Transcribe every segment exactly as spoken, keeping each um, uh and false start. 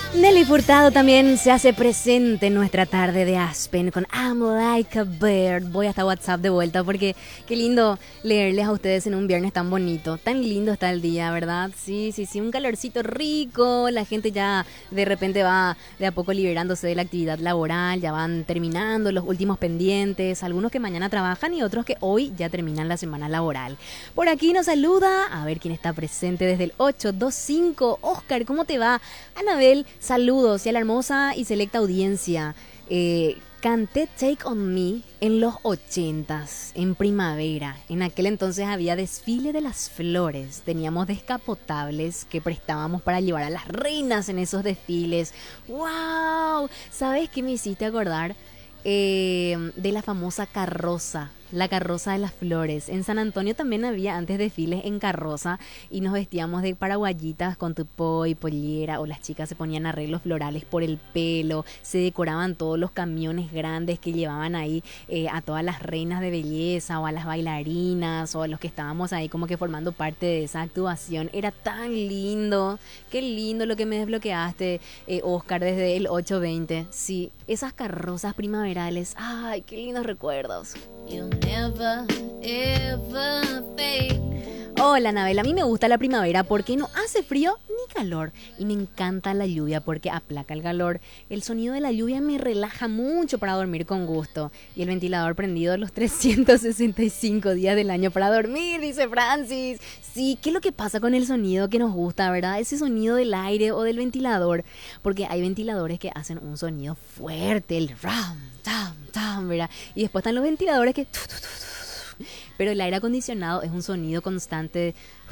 Nelly Furtado también se hace presente en nuestra tarde de Aspen con I'm Like a Bird. Voy hasta WhatsApp de vuelta porque qué lindo leerles a ustedes en un viernes tan bonito. Tan lindo está el día, ¿verdad? Sí, sí, sí, un calorcito rico. La gente ya de repente va de a poco liberándose de la actividad laboral. Ya van terminando los últimos pendientes. Algunos que mañana trabajan y otros que hoy ya terminan la semana laboral. Por aquí nos saluda, a ver quién está presente desde el ocho dos cinco. Oscar, ¿cómo te va? Anabel, saludos y a la hermosa y selecta audiencia. Eh, canté Take On Me en los ochentas, en primavera. En aquel entonces había desfile de las flores. Teníamos descapotables que prestábamos para llevar a las reinas en esos desfiles. ¡Wow! ¿Sabes qué me hiciste acordar? Eh, de la famosa carroza. La carroza de las flores. En San Antonio también había antes desfiles en carroza y nos vestíamos de paraguayitas con tupó y pollera, o las chicas se ponían arreglos florales por el pelo, se decoraban todos los camiones grandes que llevaban ahí eh, a todas las reinas de belleza o a las bailarinas o a los que estábamos ahí como que formando parte de esa actuación. Era tan lindo, qué lindo lo que me desbloqueaste, eh, Oscar, desde el ocho veinte. Sí, esas carrozas primaverales, ay, qué lindos recuerdos. You'll never, ever fade. Hola, Anabel, a mí me gusta la primavera porque no hace frío ni calor y me encanta la lluvia porque aplaca el calor. El sonido de la lluvia me relaja mucho para dormir con gusto y el ventilador prendido los trescientos sesenta y cinco días del año para dormir, dice Francis. Sí, ¿qué es lo que pasa con el sonido que nos gusta, verdad? Ese sonido del aire o del ventilador, porque hay ventiladores que hacen un sonido fuerte, el ram, tam, tam, ¿verdad? Y después están los ventiladores que... Pero el aire acondicionado es un sonido constante.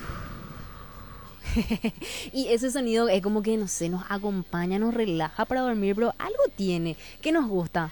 Y ese sonido es como que, no sé, nos acompaña, nos relaja para dormir, pero algo tiene que nos gusta.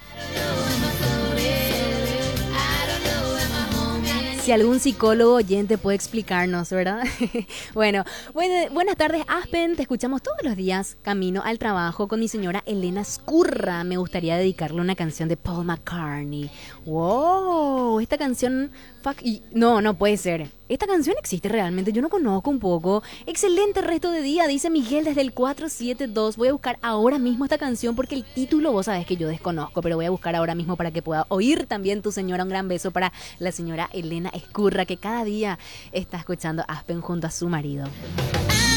Si algún psicólogo oyente puede explicarnos, ¿verdad? Bueno, buen, buenas tardes, Aspen. Te escuchamos todos los días camino al trabajo con mi señora Elena Escurra. Me gustaría dedicarle una canción de Paul McCartney. ¡Wow! Esta canción... Fuck, y, no, no puede ser. Esta canción existe realmente, yo no conozco un poco. Excelente resto de día, dice Miguel desde el cuatro siete dos. Voy a buscar ahora mismo esta canción porque el título vos sabés que yo desconozco, pero voy a buscar ahora mismo para que pueda oír también tu señora. Un gran beso para la señora Elena Escurra, que cada día está escuchando Aspen junto a su marido.